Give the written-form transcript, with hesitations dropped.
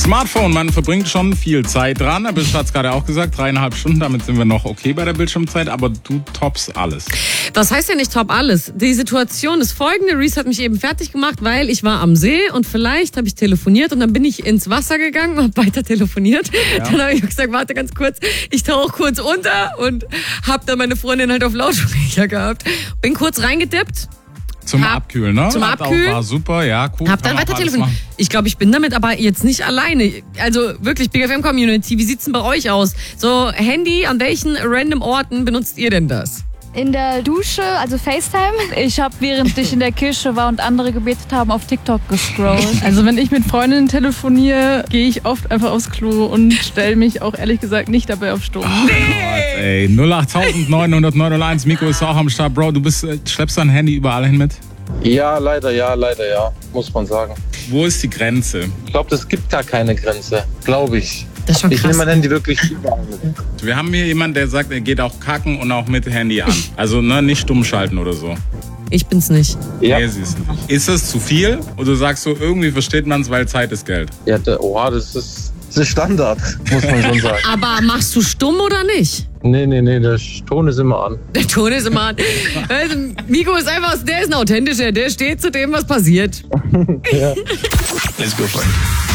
Smartphone, man verbringt schon viel Zeit dran, aber ich hatte es gerade auch gesagt, 3,5 Stunden, damit sind wir noch okay bei der Bildschirmzeit, aber du toppst alles. Das heißt ja nicht top alles. Die Situation ist folgende, Reese hat mich eben fertig gemacht, weil ich war am See und vielleicht habe ich telefoniert und dann bin ich ins Wasser gegangen und habe weiter telefoniert. Ja. Dann habe ich gesagt, warte ganz kurz, ich tauche kurz unter und habe dann meine Freundin halt auf Lautsprecher gehabt. Bin kurz reingedippt. Zum Abkühlen, ne? Zum Abkühlen. War super, ja, cool. Hab dann weiter telefoniert. Ich glaube, ich bin damit aber jetzt nicht alleine. Also wirklich, Big FM Community, wie sieht's denn bei euch aus? So, Handy, an welchen random Orten benutzt ihr denn das? In der Dusche, also FaceTime. Ich habe, während ich in der Kirche war und andere gebetet haben, auf TikTok gescrollt. Also wenn ich mit Freundinnen telefoniere, gehe ich oft einfach aufs Klo und stelle mich auch ehrlich gesagt nicht dabei auf Stumm. Oh Gott, ey. 08900 Miko ist auch am Start. Bro, du schleppst dein Handy überall hin mit? Ja, leider ja, muss man sagen. Wo ist die Grenze? Ich glaube, es gibt gar keine Grenze, glaube ich. Das ist schon krass. Ich nehme mein Handy wirklich überall mit. Wir haben hier jemanden, der sagt, er geht auch kacken und auch mit Handy an. Also nicht stumm schalten oder so. Ich bin's nicht. Ja. Nee, siehst du nicht. Ist das zu viel? Oder sagst du, irgendwie versteht man es, weil Zeit ist Geld? Ja, das ist Standard, muss man schon sagen. Aber machst du stumm oder nicht? Nee, der Ton ist immer an. Der Ton ist immer an. Also, Miko ist einfach, der ist ein authentischer, der steht zu dem, was passiert. Ja. Let's go, Frank.